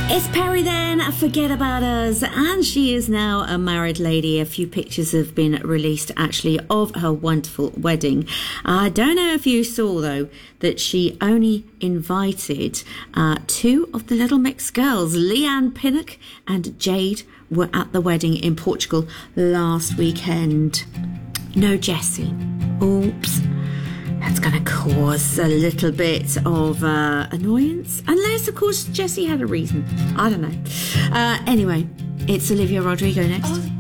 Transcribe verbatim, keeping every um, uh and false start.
It's Perry then, Forget About Us, and she is now a married lady. A few pictures have been released actually of her wonderful wedding. I don't know if you saw though that she only invited uh, two of the Little Mix girls. Leanne Pinnock and Jade were at the wedding in Portugal last weekend. No Jessie. Oops. That's going to cause a little bit of uh, annoyance. Unless, of course, Jessie had a reason. I don't know. Uh, anyway, it's Olivia Rodrigo next.